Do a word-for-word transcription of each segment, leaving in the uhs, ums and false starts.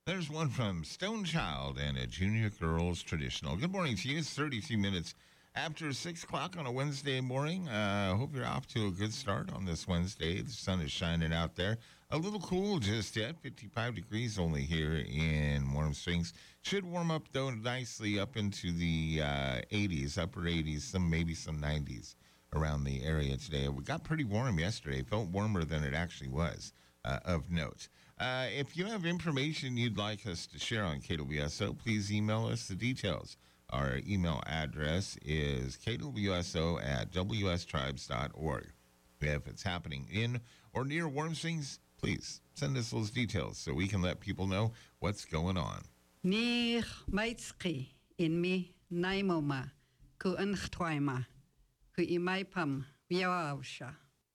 There's one from Stone Child and a Junior Girls Traditional. Good morning to you. It's thirty-two minutes after six o'clock on a Wednesday morning. I uh, hope you're off to a good start on this Wednesday. The sun is shining out there. A little cool just yet. fifty-five degrees only here in Warm Springs. Should warm up, though, nicely up into the uh, eighties, upper eighties, some maybe some nineties around the area today. We got pretty warm yesterday. It felt warmer than it actually was, uh, of note. Uh, if you have information you'd like us to share on K W S O, please email us the details. Our email address is k w s o at w s tribes dot org. If it's happening in or near Warm Springs, please send us those details so we can let people know what's going on. Ni maitski in mi naimoma ku unchtwaima ku imaipam viawausha.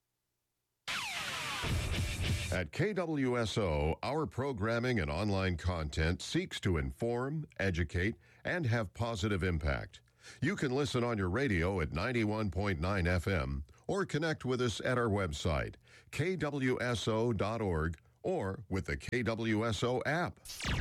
At K W S O, our programming and online content seeks to inform, educate, and have positive impact. You can listen on your radio at ninety-one point nine F M or connect with us at our website, k w s o dot org, or with the K W S O app.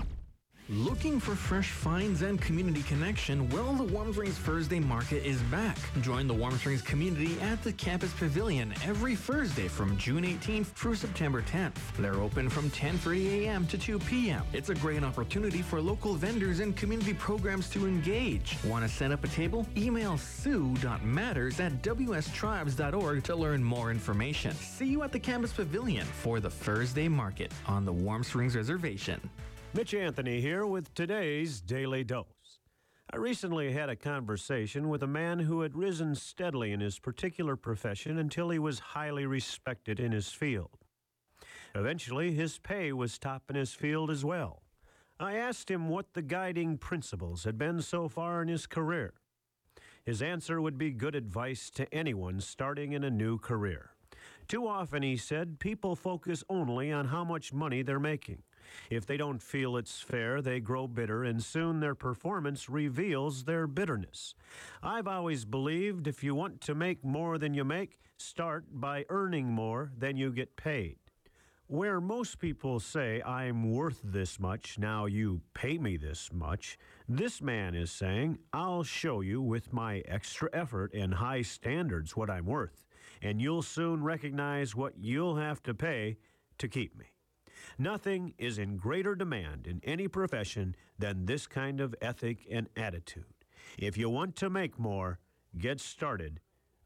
Looking for fresh finds and community connection? Well, the Warm Springs Thursday Market is back. Join the Warm Springs community at the Campus Pavilion every Thursday from June eighteenth through September tenth. They're open from ten thirty a.m. to two p.m. It's a great opportunity for local vendors and community programs to engage. Want to set up a table? Email sue dot matters at w s tribes dot org to learn more information. See you at the Campus Pavilion for the Thursday Market on the Warm Springs Reservation. Mitch Anthony here with today's Daily Dose. I recently had a conversation with a man who had risen steadily in his particular profession until he was highly respected in his field. Eventually, his pay was top in his field as well. I asked him what the guiding principles had been so far in his career. His answer would be good advice to anyone starting in a new career. Too often, he said, people focus only on how much money they're making. If they don't feel it's fair, they grow bitter, and soon their performance reveals their bitterness. I've always believed if you want to make more than you make, start by earning more than you get paid. Where most people say, I'm worth this much, now you pay me this much, this man is saying, I'll show you with my extra effort and high standards what I'm worth, and you'll soon recognize what you'll have to pay to keep me. Nothing is in greater demand in any profession than this kind of ethic and attitude. If you want to make more, get started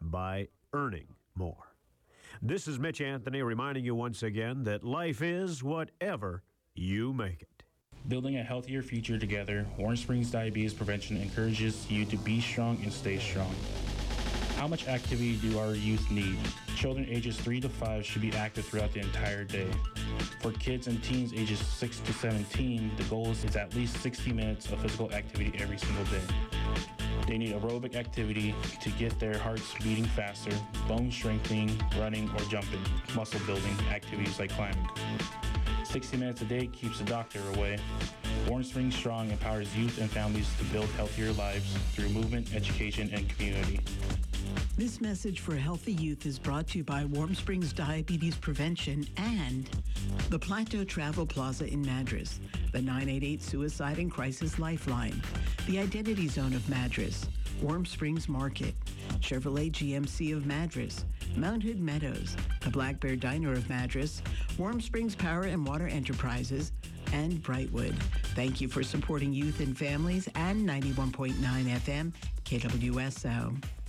by earning more. This is Mitch Anthony reminding you once again that life is whatever you make it. Building a healthier future together, Warm Springs Diabetes Prevention encourages you to be strong and stay strong. How much activity do our youth need? Children ages three to five should be active throughout the entire day. For kids and teens ages six to seventeen, the goal is at least sixty minutes of physical activity every single day. They need aerobic activity to get their hearts beating faster, bone strengthening, running, or jumping, muscle building activities like climbing. sixty minutes a day keeps the doctor away. Warm Springs Strong empowers youth and families to build healthier lives through movement, education, and community. This message for healthy youth is brought to you by Warm Springs Diabetes Prevention and the Plateau Travel Plaza in Madras, the nine eight eight Suicide and Crisis Lifeline, the Identity Zone of Madras, Warm Springs Market, Chevrolet G M C of Madras, Mount Hood Meadows, the Black Bear Diner of Madras, Warm Springs Power and Water Enterprises, and Brightwood. Thank you for supporting youth and families and ninety-one point nine F M K W S O.